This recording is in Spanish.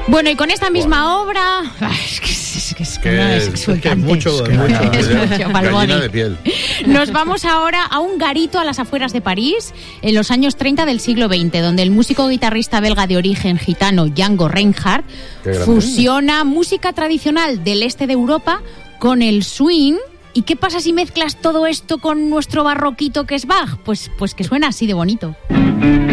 Bueno, y con esta misma obra... Es que mucho gallina de piel. Nos vamos ahora a un garito a las afueras de París, en los años 30 del siglo XX, donde el músico guitarrista belga de origen gitano Django Reinhardt fusiona música tradicional del este de Europa con el swing. ¿Y qué pasa si mezclas todo esto con nuestro barroquito que es Bach? Pues que suena así de bonito.